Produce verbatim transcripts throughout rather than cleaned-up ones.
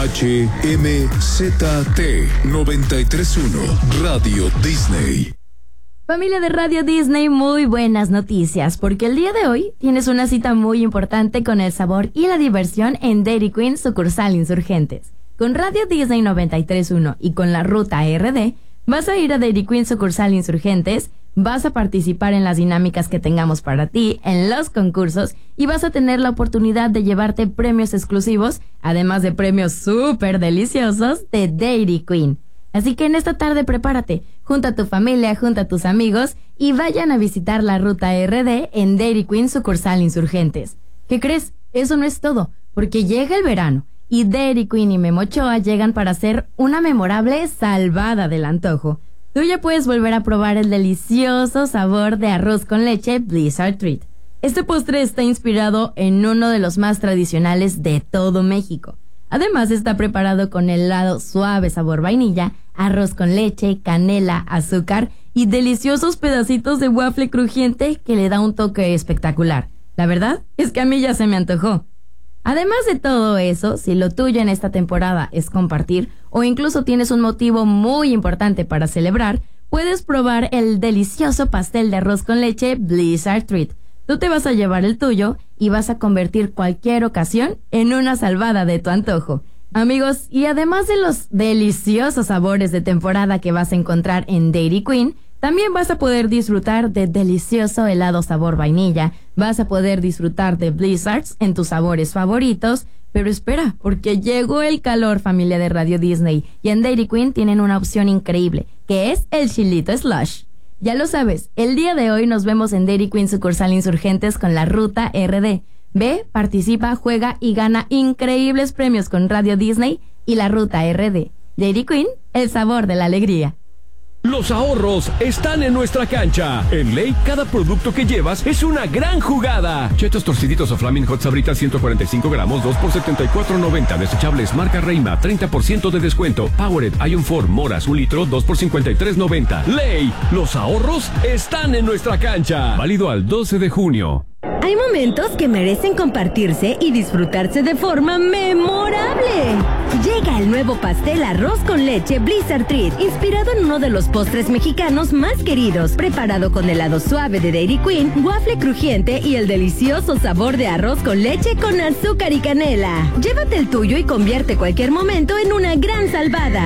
H M Z T noventa y tres punto uno Radio Disney. Familia de Radio Disney, muy buenas noticias, porque el día de hoy tienes una cita muy importante con el sabor y la diversión en Dairy Queen sucursal Insurgentes. Con Radio Disney noventa y tres punto uno y con la ruta R D, vas a ir a Dairy Queen sucursal Insurgentes, vas a participar en las dinámicas que tengamos para ti, en los concursos, y vas a tener la oportunidad de llevarte premios exclusivos, además de premios súper deliciosos de Dairy Queen. Así que en esta tarde prepárate, junta a tu familia, junta a tus amigos y vayan a visitar la ruta R D en Dairy Queen sucursal Insurgentes. ¿Qué crees? Eso no es todo, porque llega el verano y Dairy Queen y Memo Ochoa llegan para hacer una memorable salvada del antojo. Tú ya puedes volver a probar el delicioso sabor de arroz con leche Blizzard Treat. Este postre está inspirado en uno de los más tradicionales de todo México. Además está preparado con helado suave sabor vainilla, arroz con leche, canela, azúcar y deliciosos pedacitos de waffle crujiente que le da un toque espectacular. La verdad es que a mí ya se me antojó. Además de todo eso, si lo tuyo en esta temporada es compartir o incluso tienes un motivo muy importante para celebrar, puedes probar el delicioso pastel de arroz con leche Blizzard Treat. Tú te vas a llevar el tuyo y vas a convertir cualquier ocasión en una salvada de tu antojo. Amigos, y además de los deliciosos sabores de temporada que vas a encontrar en Dairy Queen, también vas a poder disfrutar de delicioso helado sabor vainilla, vas a poder disfrutar de Blizzards en tus sabores favoritos, pero espera, porque llegó el calor, familia de Radio Disney, y en Dairy Queen tienen una opción increíble, que es el chilito slush. Ya lo sabes, el día de hoy nos vemos en Dairy Queen sucursal Insurgentes con la ruta R D. Ve, participa, juega y gana increíbles premios con Radio Disney y la ruta R D. Dairy Queen, el sabor de la alegría. Los ahorros están en nuestra cancha. En Ley, cada producto que llevas es una gran jugada. Chetos torciditos o Flaming Hot Sabritas ciento cuarenta y cinco gramos, dos por setenta y cuatro noventa. Desechables marca Reima, treinta por ciento de descuento. Powered Ion cuatro Moras, un litro, dos por cincuenta y tres noventa. Ley, los ahorros están en nuestra cancha. Válido al doce de junio. Hay momentos que merecen compartirse y disfrutarse de forma memorable. Llega el nuevo pastel arroz con leche Blizzard Treat, inspirado en uno de los postres mexicanos más queridos, preparado con helado suave de Dairy Queen, waffle crujiente y el delicioso sabor de arroz con leche con azúcar y canela. Llévate el tuyo y convierte cualquier momento en una gran salvada.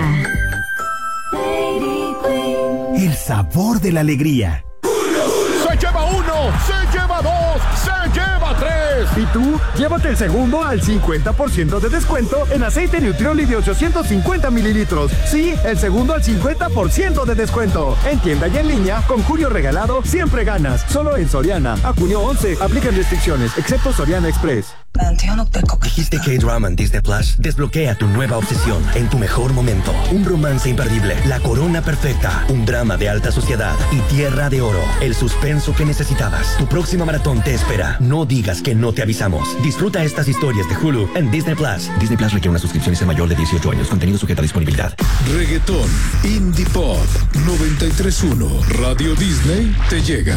Dairy Queen. El sabor de la alegría. ¡Se lleva uno! ¡Se lleva dos! ¡Se lleva tres! ¿Y tú? Llévate el segundo al cincuenta por ciento de descuento en aceite Nutrioli de ochocientos cincuenta mililitros. Sí, el segundo al cincuenta por ciento de descuento. En tienda y en línea, con Julio regalado, siempre ganas. Solo en Soriana. A junio once. Aplican restricciones, excepto Soriana Express. Dijiste K-Drama en Disney Plus. Desbloquea tu nueva obsesión en tu mejor momento. Un romance imperdible, la corona perfecta, un drama de alta sociedad y Tierra de Oro. El suspenso que necesitabas. Tu próxima maratón te espera. No digas que no te avisamos. Disfruta estas historias de Hulu en Disney Plus. Disney Plus requiere una suscripción y ser mayor de dieciocho años. Contenido sujeto a disponibilidad. Reggaetón, Indie Pop, noventa y tres punto uno Radio Disney te llega.